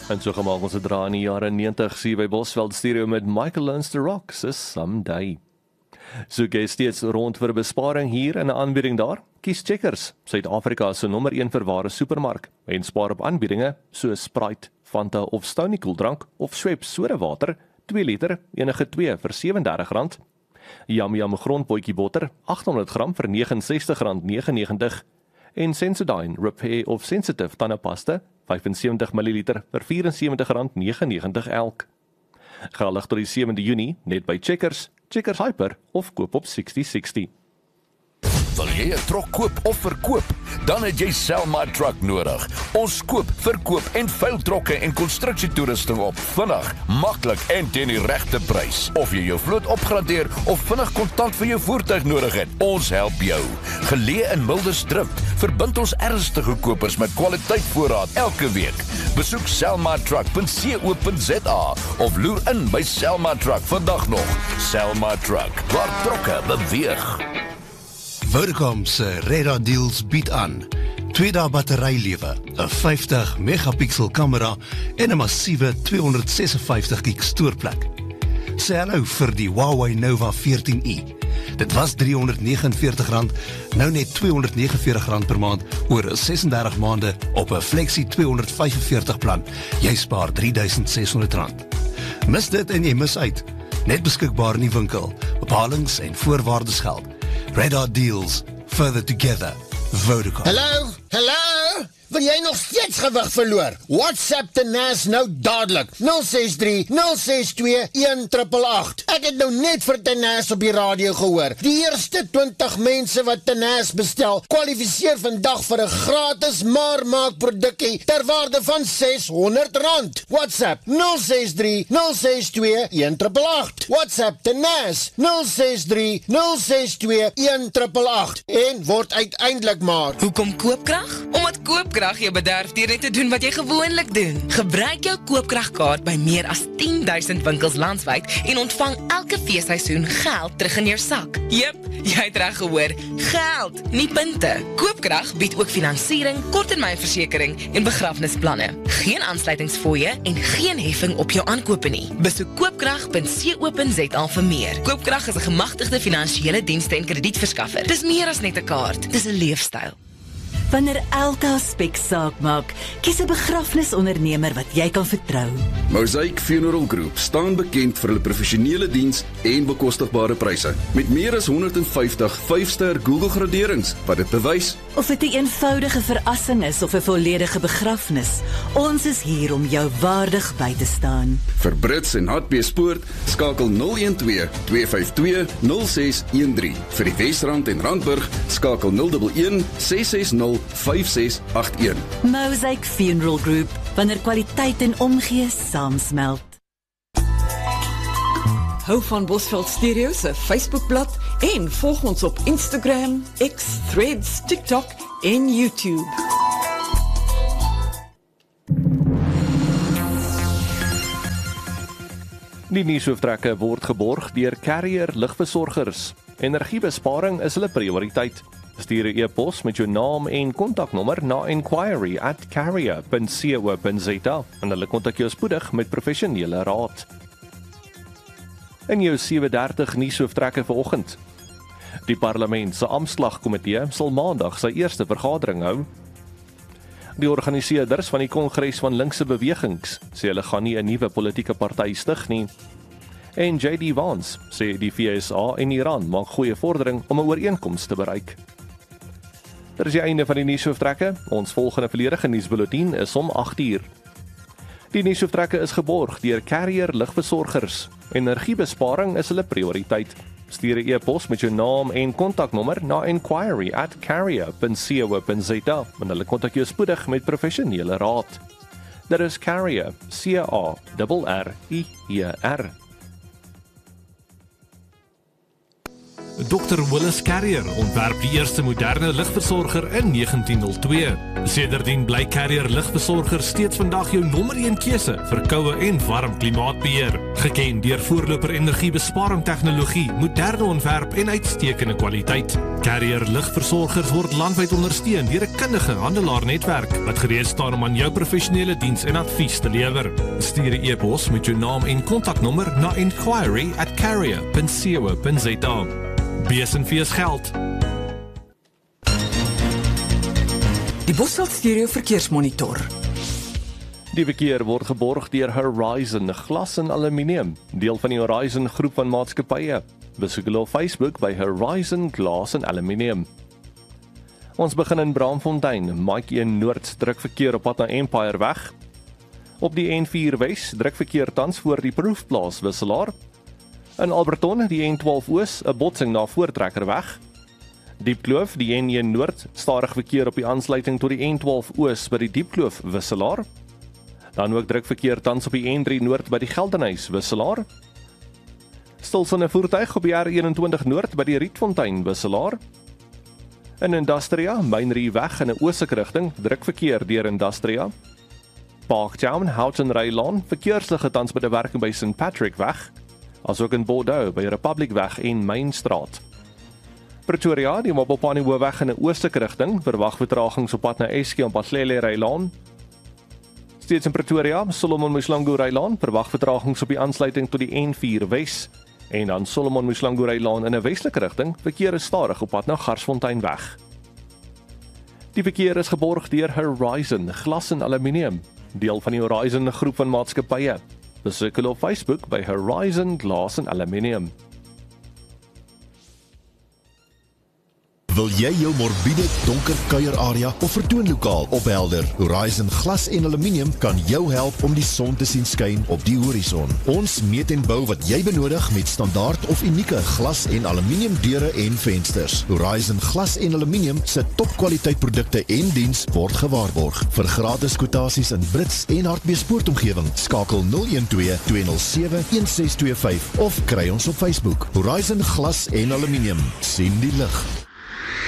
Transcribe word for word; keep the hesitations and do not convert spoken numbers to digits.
En so gemaak ons het dra in die jare negentig, sien by Bosveld Stereo met Michael Learns to Rock, se Someday. Soek jy steeds rond vir besparing hier en 'n aanbieding daar? Kies Checkers, Suid-Afrika se nommer een verware supermark, en spaar op aanbiedinge soos Sprite, Fanta of Stony koeldrank of Schweppes sodawater, twee liter, enige twee vir R sewendertig rand. Yum Yum grondpotjie botter, agthonderd gram vir R negentig en sestig negenennegentig. En Sensodyne Repair of Sensitive tandepasta, vyfensewentig milliliter vir R vierensewenzig negenennegentig elk. Geldig tot die sewende Junie, net by Checkers, Checkers Hyper of koop op sixty sixty. Wil jy 'n trok koop of verkoop? Dan het jy Selma Truck nodig. Ons koop, verkoop en veil trokke en konstruksietoerusting op. Vinnig, maklik en teen die regte prys. Of jy jou vloot opgradeer of vinnig kontant vir jou voertuig nodig het, ons help jou. Geleë in Mildersdrift, verbind ons ernstige kopers met kwaliteit voorraad elke week. Besoek selma truck punt co punt za of loer in by Selma Truck vandag nog. Selma Truck, waar trokke beweeg. Vodacom se Radar Deals bied aan twee dae batterylewe, 'n vyftig megapixel kamera en 'n massiewe tweehonderdsesenvyftig gig stoorplek. Sê hallo vir die Huawei Nova veertien i. Dit was driehonderdnegenenveertig rand, nou net tweehonderdnegenenveertig rand per maand oor sesendertig maande op 'n Flexi tweehonderdvyfenveertig plan. Jy spaar drie duisend seshonderd rand. Mis dit en jy mis uit. Net beskikbaar in die winkel. Bepalings en voorwaardes geld. Radar Deals, further together, Vodacom. Hallo, hallo, wil jy nog steeds gewig verloor? WhatsApp Tenaas nou dadelik, nul ses drie nul ses twee een agt agt agt. Ek het nou net vir Tenaas op die radio gehoor. Die eerste twintig mense wat Tenaas bestel, kwalifiseer vandag vir 'n gratis maar maak produkkie ter waarde van seshonderd rand. WhatsApp nul ses drie nul ses twee een agt agt agt. WhatsApp Tenaas nul ses drie nul ses twee een agt agt agt en word uiteindelik maar. Hoekom koopkrag? Omdat koopkrag jou bederf deur net te doen wat jy gewoonlik doen. Gebruik jou koopkragkaart by meer as tien duisend winkels landwyd en ontvang elke feesseisoen geld terug in jou sak. Jep, jy het reg gehoor, geld, nie punte. Koopkrag bied ook finansiering, korttermynversekering en begrafnisplanne. Geen aansluitingsfooie en geen heffing op jou aankope nie. Besoek koopkrag punt co punt za vir meer. Koopkrag is 'n gemagtigde finansiële dienste en kredietverskaffer. Dis meer as net 'n kaart, dis 'n leefstyl. Wanneer elke aspek saak maak, kies 'n begrafnisondernemer wat jy kan vertrou. Mosaic Funeral Group staan bekend vir hulle professionele diens en bekostigbare pryse. Met meer as honderdvyftig vyf-ster Google graderings wat dit bewys. Of dit 'n eenvoudige verrassing is of 'n volledige begrafnis, ons is hier om jou waardig by te staan. Vir Brits en Hartbeespoort, skakel nul een twee twee vyf twee nul ses een drie. Vir die Wesrand en Randburg, skakel nul een een ses ses nul vyf ses agt een. Mosaic Funeral Group, wanneer kwaliteit en omgee saamsmelt. Hou van Bosveld Stereo se Facebookblad en volg ons op Instagram, X, Threads, TikTok en YouTube. Die nuushooftrekke word geborg deur Carrier lugversorgers. Energiebesparing is hulle prioriteit. Stuur 'n e-pos met jou naam en kontaknommer na inquiry at carrier punt co punt za en hulle kontak jou spoedig met professionele raad. In jou sewe dertig nuushooftrekke vanoggend. Die parlement se Amslagkomitee sal maandag sy eerste vergadering hou. Die organiseerders van die Kongres van Linkse Bewegings sê hulle gaan nie 'n nuwe politieke party stig nie. En J D Vance sê die V S A en Iran maak goeie vordering om 'n ooreenkoms te bereik. Dit is die einde van die nuushooftrekke. Ons volgende volledige nuusbulletin is om agt uur. Die nuushooftrekke is geborg deur Carrier lugversorgers. Energiebesparing is hulle prioriteit. Stuur 'n e-pos met jou naam en kontaknommer na inquiry at carrier punt co punt za en hulle kontak jou spoedig met professionele raad. Dit is Carrier, C A R R I E R. dokter Willis Carrier ontwerp die eerste moderne ligversorger in negentien nul twee. Sedertdien bly Carrier ligversorger steeds vandag jou nommer een keuse vir koue en warm klimaatbeheer. Geken deur voorloper energiebesparing tegnologie, moderne ontwerp en uitstekende kwaliteit. Carrier ligversorgers word landwyd ondersteun deur 'n kundige handelaarnetwerk wat gereed staan om aan jou professionele diens en advies te lewer. Stuur 'n e-pos met jou naam en kontaknommer na inquiry at carrier dot co dot za. Bees en Vees geld. Die Bosveld Stereo Verkeersmonitor. Die verkeer word geborg deur Horizon Glas en Aluminium, deel van die Horizon groep van maatskappye. Besoek hulle op Facebook by Horizon Glas en Aluminium. Ons begin in Braamfontein, Mike een Noord druk verkeer op pad na Empire weg. Op die N vier Wes druk verkeer tans voor die proefplaas wisselaar. In Alberton, die N twaalf Oos, 'n botsing na Voortrekker weg. Diepkloof, die N een Noord, stadig verkeer op die aansluiting tot die N twaalf Oos by die Diepkloof wisselaar. Dan ook druk verkeer tans op die N drie Noord by die Geldenhuys wisselaar. Stilstaande voertuig op die R eenentwintig Noord by die Rietfontein wisselaar. In Industria, Mynrie weg in 'n oostelike rigting, druk verkeer deur Industria. Parktown, Houghton Rylaan, verkeersligte tans by die werking by Saint Patrick weg, asook in Bordeaux by Republic weg en Mainstraat. Pretoria, die Mabopani Hoofweg in 'n oostelike rigting, verwag vertragings op pad na Eskie en Patlele Rylaan. Steeds in Pretoria, Solomon Mslangu Rylaan, verwag vertragings op die aansluiting tot die N vier Wes. En dan Solomon Mslangu Rylaan in 'n westelike rigting, verkeer is stadig op pad na Garsfontein weg. Die verkeer is geborg deur Horizon Glas en Aluminium, deel van die Horizon groep van maatskappye. Besoek hulle op Facebook by Horizon Glas en Aluminium. Wil jy jou morbiede, donker kuierarea of vertoonlokaal ophelder? Horizon Glas en Aluminium kan jou help om die son te sien skyn op die horison. Ons meet en bou wat jy benodig met standaard of unieke glas en aluminium deure en vensters. Horizon Glas en Aluminium se topkwaliteit produkte en diens word gewaarborg. Vir gratis kwotasies in Brits en Hartbeespoortomgewing, skakel nul een twee, twee nul sewe, een ses twee vyf of kry ons op Facebook. Horizon Glas en Aluminium, sien die lig.